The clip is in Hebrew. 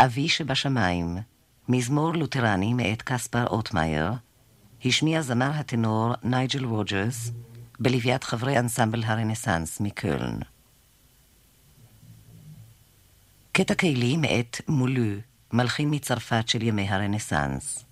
אבי שבשמיים, מזמור לותרני מאת קספר אוטמייר, השמיע זמר הטנור נייג'ל רוג'רס, בלוויית חברי אנסמבל הרנסנס מקולן. קטע קהילי מאת מולו, מלחין מצרפת של ימי הרנסנס.